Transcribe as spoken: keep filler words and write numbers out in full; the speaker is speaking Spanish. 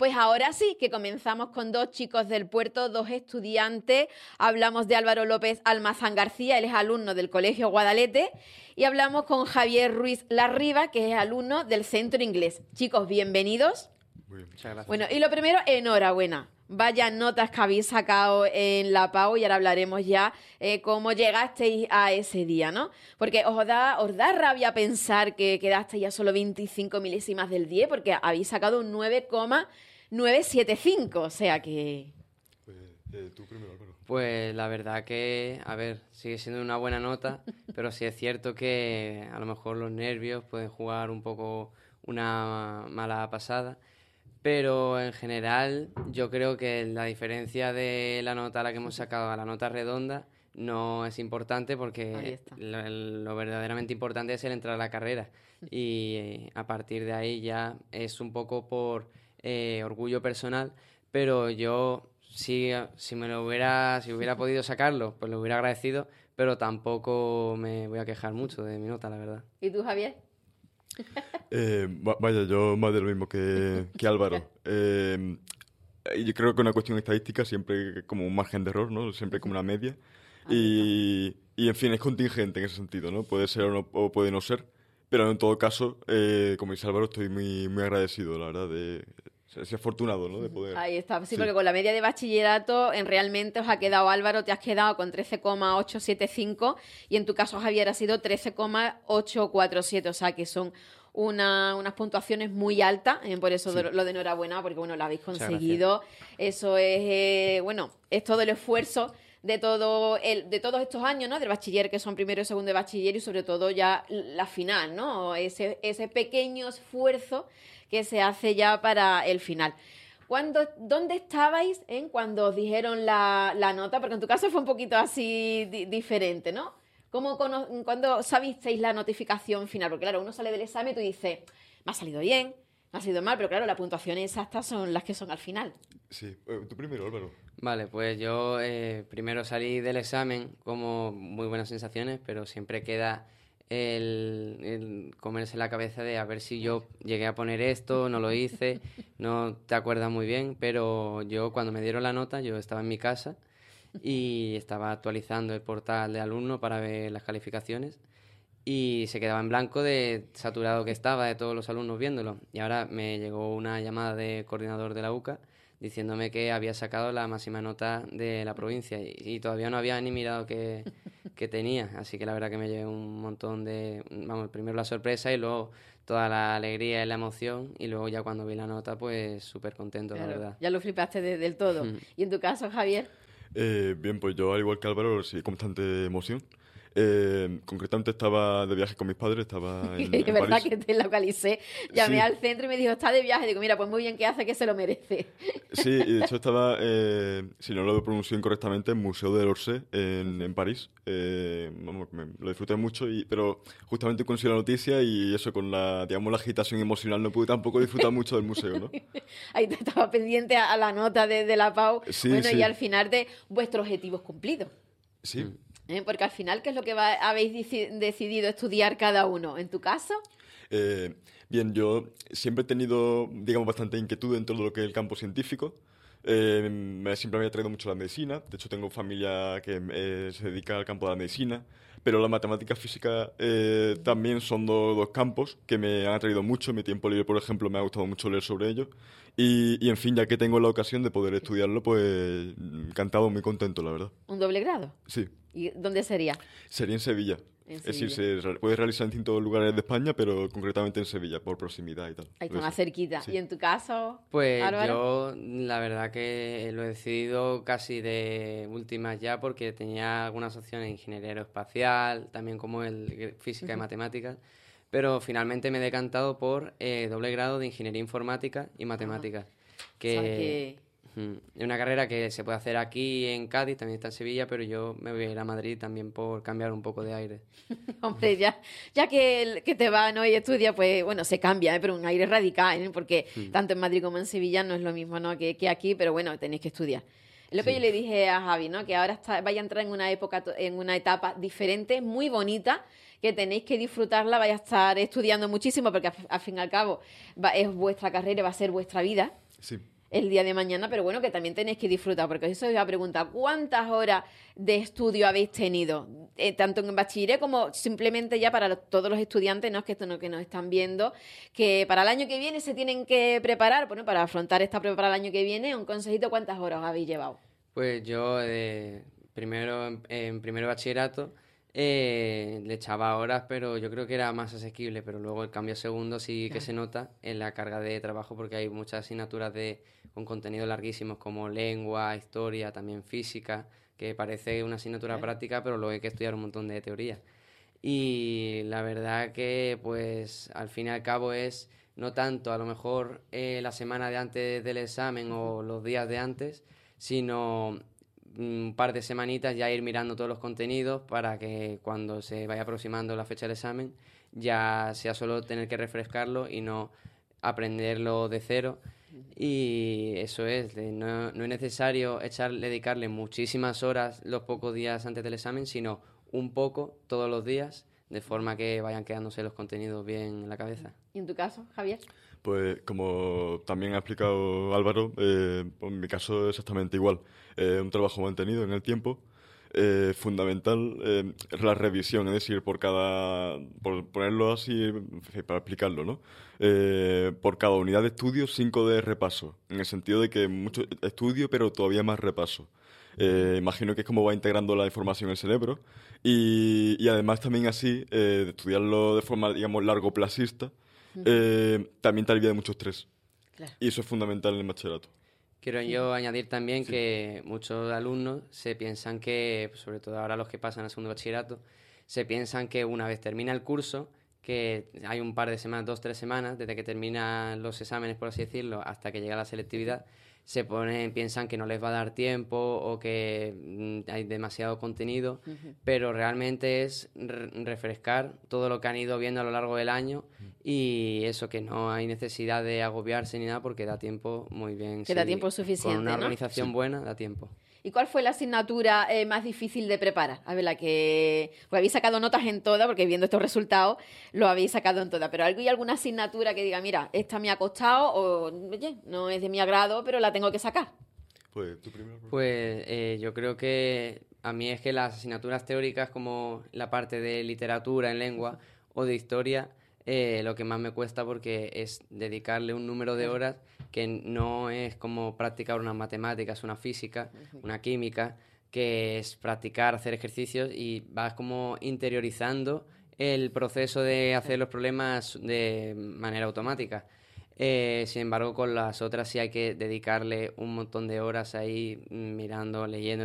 Pues ahora sí, que comenzamos con dos chicos del puerto, dos estudiantes. Hablamos de Álvaro López Almazán García, él es alumno del Colegio Guadalete, y hablamos con Javier Ruiz Larriba, que es alumno del Centro Inglés. Chicos, bienvenidos. Muy bien, muchas gracias. Bueno, y lo primero, enhorabuena. Vaya notas que habéis sacado en la PAU, y ahora hablaremos ya eh, cómo llegasteis a ese día, ¿no? Porque os da, os da rabia pensar que quedasteis ya solo veinticinco milésimas del diez, porque habéis sacado un nueve coma novecientos setenta y cinco, o sea que... Pues, eh, tú primero, Álvaro. Pues la verdad que, a ver, sigue siendo una buena nota, pero sí es cierto que a lo mejor los nervios pueden jugar un poco una mala pasada. Pero en general yo creo que la diferencia de la nota a la que hemos sacado a la nota redonda no es importante, porque lo, lo verdaderamente importante es el entrar a la carrera, y eh, a partir de ahí ya es un poco por eh, orgullo personal, pero yo si, si me lo hubiera si hubiera podido sacarlo, pues lo hubiera agradecido, pero tampoco me voy a quejar mucho de mi nota, la verdad. ¿Y tú, Javier? Eh, vaya, yo más de lo mismo que, que Álvaro. Eh, yo creo que una cuestión estadística siempre como un margen de error, ¿no? Siempre como una media. Y, y en fin, es contingente en ese sentido, ¿no? Puede ser o, no, o puede no ser. Pero en todo caso, eh, como dice Álvaro, estoy muy, muy agradecido, la verdad, de ser afortunado, ¿no? De poder... Ahí está, sí, sí, porque con la media de bachillerato en realmente os ha quedado, Álvaro, te has quedado con trece coma ochocientos setenta y cinco, y en tu caso, Javier, ha sido trece coma ochocientos cuarenta y siete, o sea que son una, unas puntuaciones muy altas, eh, por eso sí. Lo de enhorabuena, porque bueno, lo habéis conseguido. Eso es, eh, bueno, es todo el esfuerzo de todo el, de todos estos años, ¿no? Del bachiller, que son primero y segundo de bachiller, y sobre todo ya la final, ¿no? Ese, ese pequeño esfuerzo que se hace ya para el final. ¿Cuándo, ¿Dónde estabais en cuando os dijeron la, la nota? Porque en tu caso fue un poquito así di, diferente, ¿no? ¿Cómo, ¿Cuándo sabisteis la notificación final? Porque claro, uno sale del examen y tú dices, me ha salido bien, me ha salido mal, pero claro, las puntuaciones exactas son las que son al final. Sí, tú primero, Álvaro. Vale, pues yo eh, primero salí del examen como muy buenas sensaciones, pero siempre queda el, el comerse la cabeza de a ver si yo llegué a poner esto, no lo hice, no te acuerdas muy bien, pero yo cuando me dieron la nota, yo estaba en mi casa y estaba actualizando el portal de alumno para ver las calificaciones, y se quedaba en blanco de saturado que estaba de todos los alumnos viéndolo. Y ahora me llegó una llamada de coordinador de la U C A diciéndome que había sacado la máxima nota de la provincia, y, y todavía no había ni mirado que, que tenía, así que la verdad que me llevé un montón de, vamos, primero la sorpresa y luego toda la alegría y la emoción, y luego ya cuando vi la nota pues súper contento, claro, la verdad. Ya lo flipaste de, del todo. Mm. ¿Y en tu caso, Javier? Eh, bien, pues yo al igual que Álvaro, sí, con bastante emoción. Eh, concretamente estaba de viaje con mis padres, estaba en, es en verdad París. Que te localicé, llamé sí. al centro y me dijo, está de viaje, digo, mira, pues muy bien que hace, que se lo merece. Sí, y de hecho estaba, eh, si no lo pronuncio incorrectamente, en Museo de l'Orsay, en, en París. Eh, vamos, me, lo disfruté mucho, y, pero justamente conocí la noticia y eso, con la, digamos, la agitación emocional, no pude tampoco disfrutar mucho del museo, ¿no? Ahí te estaba pendiente a, a la nota de, de la PAU, sí, bueno, sí. Y al final de vuestros objetivos cumplidos. Sí. ¿Eh? Porque al final, ¿qué es lo que va, habéis decidido estudiar cada uno? ¿En tu caso? Eh, bien, yo siempre he tenido, digamos, bastante inquietud en todo lo que es el campo científico. Eh, me, siempre me ha atraído mucho la medicina. De hecho, tengo familia que eh, se dedica al campo de la medicina. Pero la matemática física eh, también son do, dos campos que me han atraído mucho. En mi tiempo libre, por ejemplo, me ha gustado mucho leer sobre ellos. Y, y, en fin, ya que tengo la ocasión de poder estudiarlo, pues encantado, muy contento, la verdad. ¿Un doble grado? Sí. ¿Y dónde sería? Sería en Sevilla. En es Sevilla. decir, se puede realizar en distintos lugares de España, pero concretamente en Sevilla, por proximidad y tal. Ahí está más cerquita. Sí. ¿Y en tu caso, Pues Álvaro? yo, la verdad que lo he decidido casi de últimas ya, porque tenía algunas opciones de ingeniería aeroespacial, también como el física uh-huh. y matemáticas, pero finalmente me he decantado por eh, doble grado de ingeniería informática y matemáticas. Uh-huh. Que... O sea, que... Es una carrera que se puede hacer aquí en Cádiz, también está en Sevilla, pero yo me voy a ir a Madrid también por cambiar un poco de aire. Hombre, ya, ya que, que te vas, ¿no? Y estudias, pues bueno, se cambia, ¿eh? Pero un aire radical, ¿eh? Porque mm. tanto en Madrid como en Sevilla no es lo mismo, ¿no? que, que aquí, pero bueno, tenéis que estudiar. Es lo que sí. yo le dije a Javi, ¿no? Que ahora está, vaya a entrar en una época, en una etapa diferente, muy bonita, que tenéis que disfrutarla, vaya a estar estudiando muchísimo, porque al fin y al cabo va, es vuestra carrera, va a ser vuestra vida. Sí. el día de mañana, pero bueno, que también tenéis que disfrutar, porque eso os iba a preguntar, ¿cuántas horas de estudio habéis tenido? Eh, tanto en bachiller como simplemente ya para los, todos los estudiantes, ¿no? Es que esto no, que nos están viendo, que para el año que viene se tienen que preparar, bueno, para afrontar esta prueba para el año que viene, un consejito, ¿cuántas horas os habéis llevado? Pues yo, eh, primero en, en primero de bachillerato, eh, le echaba horas, pero yo creo que era más asequible, pero luego el cambio a segundo sí que Claro. se nota en la carga de trabajo porque hay muchas asignaturas de, con contenidos larguísimos como lengua, historia, también física, que parece una asignatura Claro. práctica, pero luego hay que estudiar un montón de teoría. Y la verdad que pues al fin y al cabo es no tanto a lo mejor eh, la semana de antes del examen o los días de antes, sino un par de semanitas ya ir mirando todos los contenidos para que cuando se vaya aproximando la fecha del examen ya sea solo tener que refrescarlo y no aprenderlo de cero. Y eso es, de no, no es necesario echar, dedicarle muchísimas horas los pocos días antes del examen, sino un poco todos los días, de forma que vayan quedándose los contenidos bien en la cabeza. ¿Y en tu caso, Javier? Pues como también ha explicado Álvaro, eh, pues en mi caso exactamente igual. Eh, un trabajo mantenido en el tiempo. Eh, fundamental eh, la revisión, es decir, por cada, por ponerlo así, en fin, para explicarlo, ¿no? Eh, por cada unidad de estudio, cinco de repaso, en el sentido de que mucho estudio, pero todavía más repaso. Eh, imagino que es como va integrando la información en el cerebro y, y además también así, eh, de estudiarlo de forma, digamos, largoplacista, eh, también te alivia de mucho estrés. Claro. Y eso es fundamental en el bachillerato. Quiero yo añadir también Sí. que muchos alumnos se piensan que, sobre todo ahora los que pasan al segundo bachillerato, se piensan que una vez termina el curso, que hay un par de semanas, dos, tres semanas, desde que terminan los exámenes, por así decirlo, hasta que llega la selectividad, se ponen, piensan que no les va a dar tiempo o que mm, hay demasiado contenido, Ujú. pero realmente es re- refrescar todo lo que han ido viendo a lo largo del año y eso, que no hay necesidad de agobiarse ni nada porque da tiempo muy bien. Que da sí, tiempo suficiente, con una ¿no? organización Sí. buena da tiempo. ¿Y cuál fue la asignatura eh, más difícil de preparar? A ver, la que... Pues habéis sacado notas en todas, porque viendo estos resultados lo habéis sacado en todas. Pero ¿hay alguna asignatura que diga, mira, esta me ha costado o, oye, no es de mi agrado, pero la tengo que sacar? Pues tú primero. por favor. Pues eh, yo creo que a mí es que las asignaturas teóricas como la parte de literatura en lengua o de historia, eh, lo que más me cuesta porque es dedicarle un número de horas que no es como practicar unas matemáticas, una física, una química, que es practicar, hacer ejercicios y vas como interiorizando el proceso de hacer los problemas de manera automática. Eh, sin embargo, con las otras sí hay que dedicarle un montón de horas ahí mm, mirando, leyendo